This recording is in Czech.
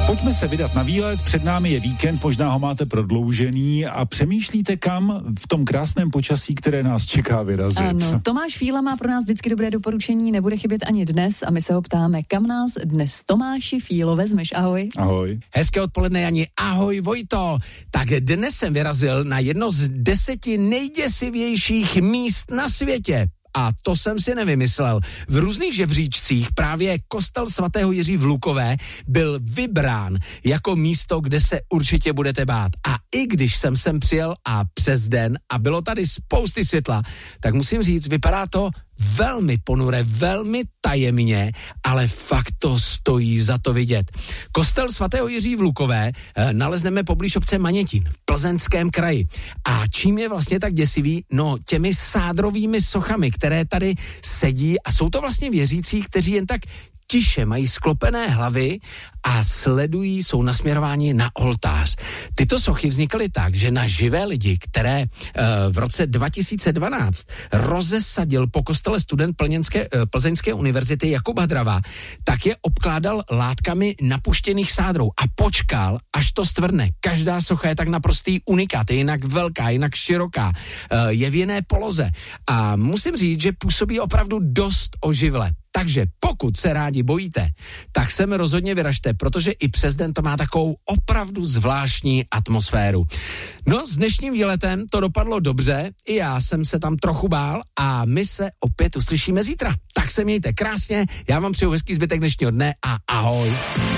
Pojďme se vydat na výlet, před námi je víkend, možná ho máte prodloužený a přemýšlíte, kam v tom krásném počasí, které nás čeká, vyrazit. Ano, Tomáš Fíla má pro nás vždycky dobré doporučení, nebude chybět ani dnes a my se ho ptáme, kam nás dnes Tomáši Fílo vezmeš, ahoj. Ahoj. Hezké odpoledne, Jani, ahoj Vojto. Tak dnes jsem vyrazil na jedno z 10 nejděsivějších míst na světě. A to jsem si nevymyslel. V různých žebříčcích právě kostel svatého Jiří v Lukové byl vybrán jako místo, kde se určitě budete bát. A i když jsem sem přijel a přes den a bylo tady spousty světla, tak musím říct, vypadá to velmi ponure, velmi tajemně, ale fakt to stojí za to vidět. Kostel svatého Jiří v Lukové nalezneme poblíž obce Manětín v Plzeňském kraji. A čím je vlastně tak děsivý? No, těmi sádrovými sochami, které tady sedí a jsou to vlastně věřící, kteří jen tak tiše mají sklopené hlavy a sledují, jsou nasměrováni na oltář. Tyto sochy vznikaly tak, že na živé lidi, které v roce 2012 rozesadil po kostele student Plzeňské univerzity Jakub Hadrava, tak je obkládal látkami napuštěných sádrou a počkal, až to stvrdne. Každá socha je tak naprostý unikát, je jinak velká, jinak široká, je v jiné poloze a musím říct, že působí opravdu dost oživle. Takže pokud se rádi bojíte, tak sem rozhodně vyražte, protože i přes den to má takovou opravdu zvláštní atmosféru. No, s dnešním výletem to dopadlo dobře, i já jsem se tam trochu bál a my se opět uslyšíme zítra. Tak se mějte krásně, já vám přeju hezký zbytek dnešního dne a ahoj.